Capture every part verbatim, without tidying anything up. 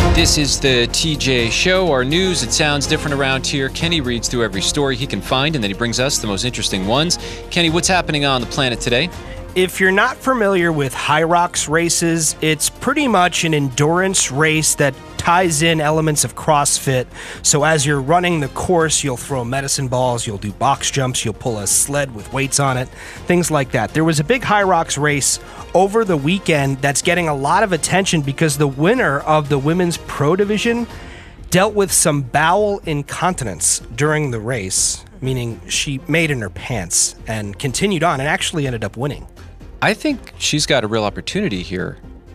This is the T J Show, our news. It sounds different around here. Kenny reads through every story he can find, and then he brings us the most interesting ones. Kenny, what's happening on the planet today? If you're not familiar with Hyrox races, it's pretty much an endurance race that ties in elements of CrossFit. So as you're running the course, you'll throw medicine balls, you'll do box jumps, you'll pull a sled with weights on it, things like that. There was a big Hyrox race over the weekend that's getting a lot of attention because the winner of the women's pro division dealt with some bowel incontinence during the race, meaning she made in her pants and continued on and actually ended up winning. I think she's got a real opportunity here.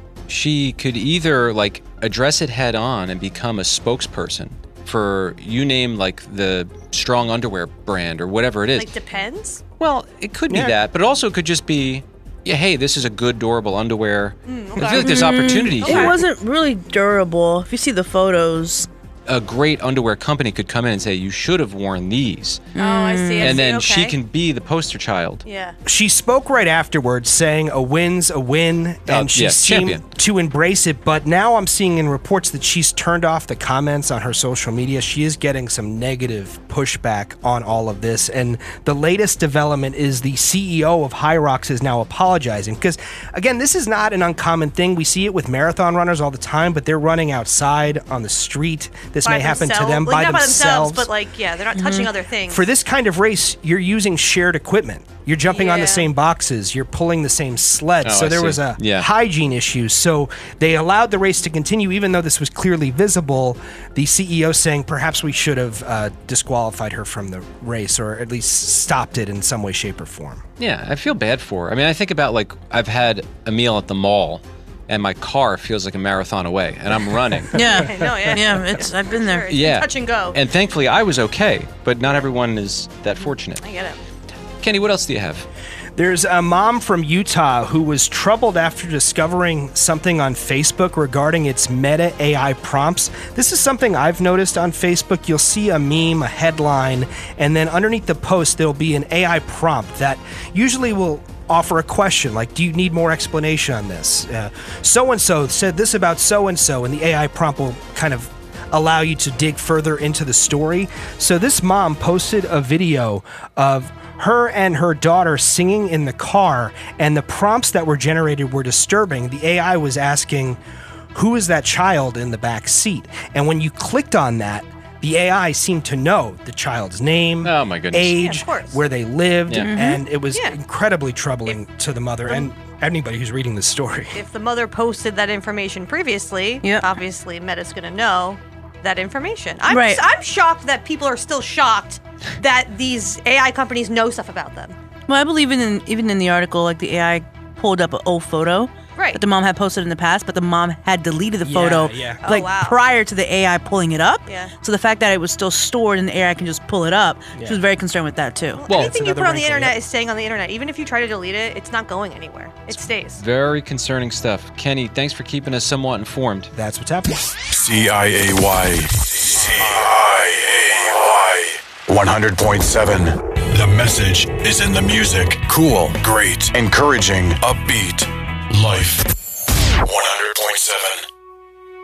She could either like address it head on and become a spokesperson for, you name like the strong underwear brand or whatever it is. Like Depends? Well, it could be Yeah. that, but it also could just be, yeah, hey, this is a good, durable underwear. Mm, I feel like there's opportunity Okay. here. It wasn't really durable. If you see the photos, A great underwear company could come in and say, you should have worn these. Oh, I see. I And see. then okay. she can be the poster child. Yeah. She spoke right afterwards saying a win's a win, and Oh, she yes, seemed champion. to embrace it. But now I'm seeing in reports that she's turned off the comments on her social media. She is getting some negative pushback on all of this. And the latest development is the C E O of Hyrox is now apologizing. Because, again, this is not an uncommon thing. We see it with marathon runners all the time, but they're running outside on the street. This By may happen to themselves- them like, by not themselves. but like, yeah, they're not touching other things. For this kind of race, you're using shared equipment. You're jumping on the Yeah. same boxes. You're pulling the same sled. Oh, so I there see. was a Yeah. hygiene issue. So they allowed the race to continue, even though this was clearly visible. The C E O saying perhaps we should have uh, disqualified her from the race, or at least stopped it in some way, shape, or form. Yeah, I feel bad for her. I mean, I think about like I've had a meal at the mall and my car feels like a marathon away and I'm running. yeah, I know, yeah. yeah, it's. I've been there. Sure, it's Yeah. touch and go. And thankfully I was okay, but not everyone is that fortunate. I get it. Kenny, what else do you have? There's a mom from Utah who was troubled after discovering something on Facebook regarding its Meta A I prompts. This is something I've noticed on Facebook. You'll see a meme, a headline, and then underneath the post, there'll be an A I prompt that usually will offer a question like, do you need more explanation on this? Uh, so-and-so said this about so-and-so, and the A I prompt will kind of allow you to dig further into the story. So this mom posted a video of her and her daughter singing in the car, and the prompts that were generated were disturbing. The A I was asking, who is that child in the back seat? And when you clicked on that, the A I seemed to know the child's name, Oh, my goodness. Yeah, age, of course. where they lived, Yeah. and it was Yeah. incredibly troubling to the mother and anybody who's reading this story. If the mother posted that information previously, Yep. obviously Meta's going to know that information. I'm, Right. I'm shocked that people are still shocked that these A I companies know stuff about them. Well, I believe in even in the article, like the A I pulled up an old photo Right. that the mom had posted in the past, but the mom had deleted the Yeah, photo yeah. Oh, like wow. prior to the A I pulling it up. Yeah. So the fact that it was still stored and the A I can just pull it up, Yeah. she was very concerned with that too. Well, Anything you another put on the wrinkle, internet yeah. is staying on the internet. Even if you try to delete it, it's not going anywhere. It stays. Very concerning stuff. Kenny, thanks for keeping us somewhat informed. That's what's happening. C I A Y. C I A Y. one hundred point seven. The message is in the music. Cool, great, encouraging, upbeat. Life. one hundred point seven.